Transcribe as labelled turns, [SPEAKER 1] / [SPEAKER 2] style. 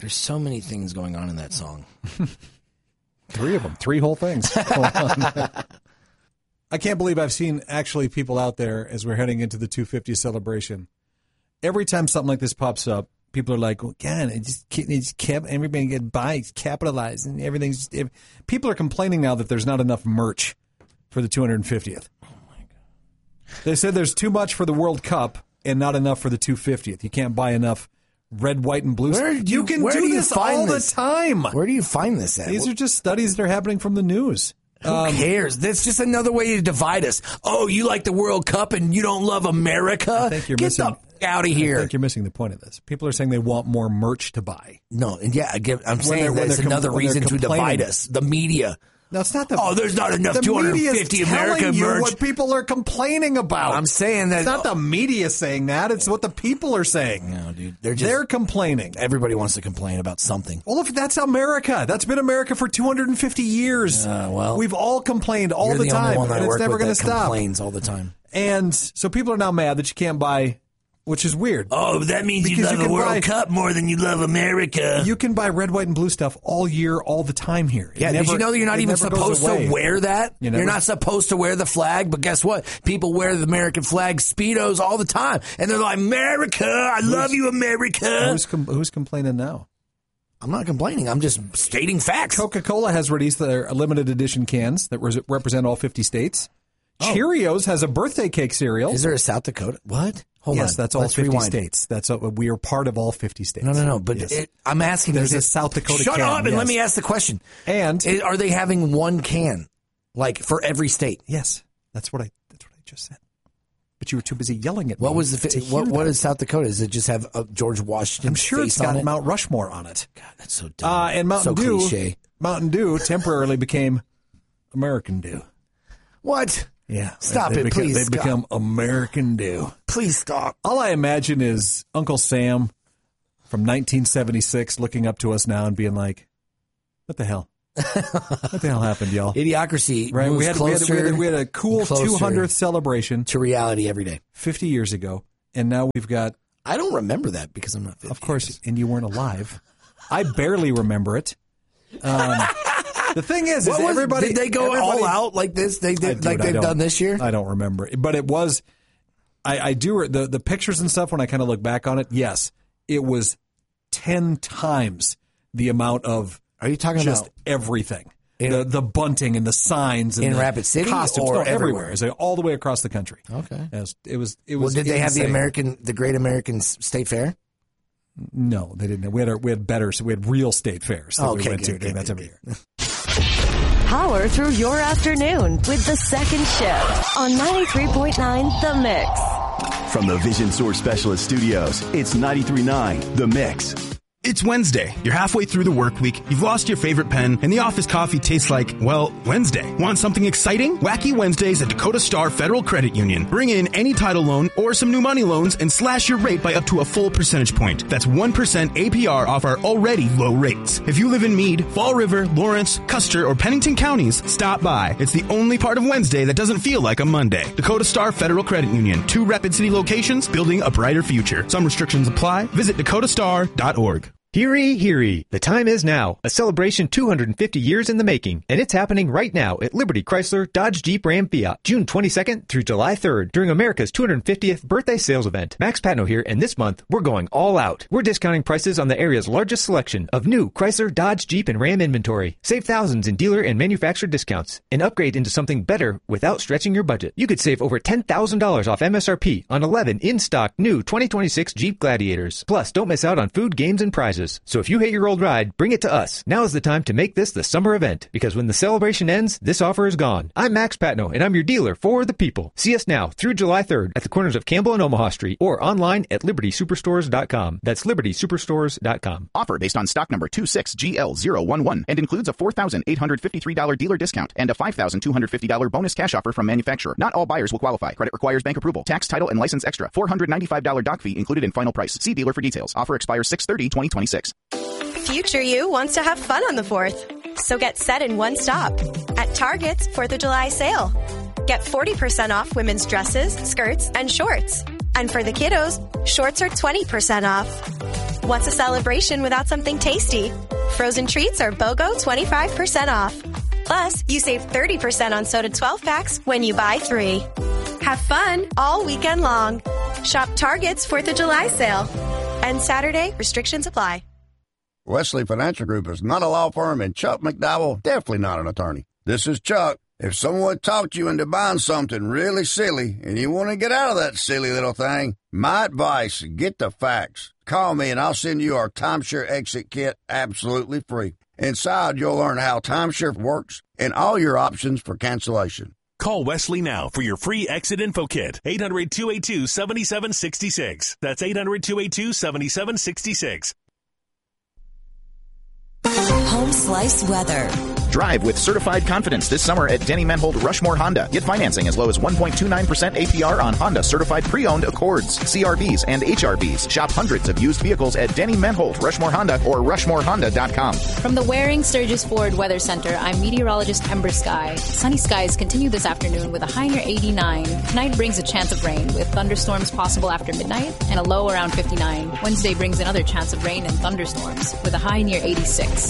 [SPEAKER 1] There's so many things going on in that song.
[SPEAKER 2] 3 of them. 3 whole things. I can't believe I've seen actually people out there as we're heading into the 250 celebration. Every time something like this pops up, people are like, well, God, everybody get bikes, capitalized, and everything's. People are complaining now that there's not enough merch for the 250th.
[SPEAKER 1] Oh, my God.
[SPEAKER 2] They said there's too much for the World Cup and not enough for the 250th. You can't buy enough red, white, and blue. You can do this all the time.
[SPEAKER 1] Where do you find this at?
[SPEAKER 2] These are just studies that are happening from the news.
[SPEAKER 1] Who cares? That's just another way to divide us. Oh, you like the World Cup and you don't love America?
[SPEAKER 2] I think you're missing.
[SPEAKER 1] Out of here.
[SPEAKER 2] I think you're missing the point of this. People are saying they want more merch to buy.
[SPEAKER 1] No, and yeah, I'm saying that's another reason to divide us. The media.
[SPEAKER 2] No, it's not the.
[SPEAKER 1] Oh, there's not enough 250 American merch.
[SPEAKER 2] What people are complaining about.
[SPEAKER 1] I'm saying that.
[SPEAKER 2] It's not the media saying that. It's what the people are saying.
[SPEAKER 1] No, dude.
[SPEAKER 2] They're complaining.
[SPEAKER 1] Everybody wants to complain about something.
[SPEAKER 2] Well, if that's America. That's been America for 250 years.
[SPEAKER 1] Well,
[SPEAKER 2] we've all complained all
[SPEAKER 1] the
[SPEAKER 2] time,
[SPEAKER 1] only one
[SPEAKER 2] and it's never going to stop.
[SPEAKER 1] Complains all the time.
[SPEAKER 2] And so people are now mad that you can't buy. Which is weird.
[SPEAKER 1] Oh, that means you love the World Cup more than you love America.
[SPEAKER 2] You can buy red, white, and blue stuff all year, all the time here.
[SPEAKER 1] Yeah, did you know that you're not even supposed to wear that? You're not supposed to wear the flag, but guess what? People wear the American flag Speedos all the time. And they're like, America, I love you, America.
[SPEAKER 2] Who's complaining now?
[SPEAKER 1] I'm not complaining. I'm just stating facts.
[SPEAKER 2] Coca-Cola has released their limited edition cans that represent all 50 states. Cheerios has a birthday cake cereal.
[SPEAKER 1] Is there a South Dakota? What? Hold on.
[SPEAKER 2] That's all 50 states. We are part of all 50 states.
[SPEAKER 1] No. But I'm asking.
[SPEAKER 2] There's a South Dakota
[SPEAKER 1] Shut
[SPEAKER 2] can.
[SPEAKER 1] up and let me ask the question.
[SPEAKER 2] And
[SPEAKER 1] are they having one can, like for every state?
[SPEAKER 2] Yes, that's what I just said. But you were too busy yelling at me.
[SPEAKER 1] What was what is South Dakota? Does it just have George Washington?
[SPEAKER 2] I'm sure it's got Mount Rushmore on it.
[SPEAKER 1] God, that's so dumb.
[SPEAKER 2] And Mountain Dew.
[SPEAKER 1] Cliche.
[SPEAKER 2] Mountain Dew temporarily became American Dew.
[SPEAKER 1] What?
[SPEAKER 2] Yeah.
[SPEAKER 1] Stop it, please.
[SPEAKER 2] They've become American Dew.
[SPEAKER 1] Please stop.
[SPEAKER 2] All I imagine is Uncle Sam from 1976 looking up to us now and being like, what the hell? What the hell happened, y'all?
[SPEAKER 1] Idiocracy.
[SPEAKER 2] Right?
[SPEAKER 1] We had
[SPEAKER 2] a cool 200th celebration
[SPEAKER 1] to reality every day
[SPEAKER 2] 50 years ago. And now we've got.
[SPEAKER 1] I don't remember that because I'm not 50.
[SPEAKER 2] Of course. And you weren't alive. I barely remember it. The thing is everybody.
[SPEAKER 1] Did they go all out like this? They did like they've done this year?
[SPEAKER 2] I don't remember. But it was. I do. The pictures and stuff, when I kind of look back on it, yes, it was 10 times the amount of.
[SPEAKER 1] Are you talking
[SPEAKER 2] just
[SPEAKER 1] about
[SPEAKER 2] everything? The bunting and the signs and
[SPEAKER 1] in
[SPEAKER 2] the
[SPEAKER 1] Rapid City
[SPEAKER 2] costumes,
[SPEAKER 1] or
[SPEAKER 2] everywhere. So all the way across the country.
[SPEAKER 1] Okay.
[SPEAKER 2] It was.
[SPEAKER 1] Well, did they have the Great American State Fair?
[SPEAKER 2] No, they didn't. We had real state fairs that we went to. That's every year.
[SPEAKER 3] Power through your afternoon with the second shift on 93.9 The Mix.
[SPEAKER 4] From the Vision Source Specialist Studios, it's 93.9 The Mix.
[SPEAKER 5] It's Wednesday. You're halfway through the work week. You've lost your favorite pen, and the office coffee tastes like, well, Wednesday. Want something exciting? Wacky Wednesdays at Dakota Star Federal Credit Union. Bring in any title loan or some new money loans and slash your rate by up to a full percentage point. That's 1% APR off our already low rates. If you live in Meade, Fall River, Lawrence, Custer, or Pennington counties, stop by. It's the only part of Wednesday that doesn't feel like a Monday. Dakota Star Federal Credit Union. 2 Rapid City locations, building a brighter future. Some restrictions apply. Visit dakotastar.org.
[SPEAKER 6] Heary, heary. The time is now. A celebration 250 years in the making, and it's happening right now at Liberty Chrysler Dodge Jeep Ram Fiat, June 22nd through July 3rd during America's 250th birthday sales event. Max Patno here, and this month we're going all out. We're discounting prices on the area's largest selection of new Chrysler, Dodge, Jeep, and Ram inventory. Save thousands in dealer and manufacturer discounts and upgrade into something better without stretching your budget. You could save over $10,000 off MSRP on 11 in-stock new 2026 Jeep Gladiators. Plus, don't miss out on food, games, and prizes. So if you hate your old ride, bring it to us. Now is the time to make this the summer event, because when the celebration ends, this offer is gone. I'm Max Patno, and I'm your dealer for the people. See us now through July 3rd at the corners of Campbell and Omaha Street, or online at libertysuperstores.com. That's libertysuperstores.com.
[SPEAKER 7] Offer based on stock number 26GL011 and includes a $4,853 dealer discount and a $5,250 bonus cash offer from manufacturer. Not all buyers will qualify. Credit requires bank approval. Tax, title, and license extra. $495 doc fee included in final price. See dealer for details. Offer expires 6/30/2026.
[SPEAKER 8] Future you wants to have fun on the 4th. So get set in one stop. At Target's 4th of July sale. Get 40% off women's dresses, skirts, and shorts. And for the kiddos, shorts are 20% off. What's a celebration without something tasty? Frozen treats are BOGO 25% off. Plus, you save 30% on soda 12-packs when you buy 3. Have fun all weekend long. Shop Target's 4th of July sale. And Saturday, restrictions apply.
[SPEAKER 9] Wesley Financial Group is not a law firm, and Chuck McDowell, definitely not an attorney. This is Chuck. If someone talked you into buying something really silly and you want to get out of that silly little thing, my advice, get the facts. Call me and I'll send you our timeshare exit kit absolutely free. Inside, you'll learn how timeshare works and all your options for cancellation.
[SPEAKER 10] Call Wesley now for your free exit info kit. 800-282-7766. That's 800-282-7766.
[SPEAKER 3] Home Slice weather.
[SPEAKER 7] Drive with certified confidence this summer at Denny Menhold Rushmore Honda. Get financing as low as 1.29% APR on Honda certified pre-owned Accords, CRVs, and HRVs. Shop hundreds of used vehicles at Denny Menhold Rushmore Honda or RushmoreHonda.com.
[SPEAKER 11] From the Waring Sturgis Ford Weather Center, I'm meteorologist Ember Sky. Sunny skies continue this afternoon with a high near 89. Tonight brings a chance of rain with thunderstorms possible after midnight and a low around 59. Wednesday brings another chance of rain and thunderstorms with a high near 86.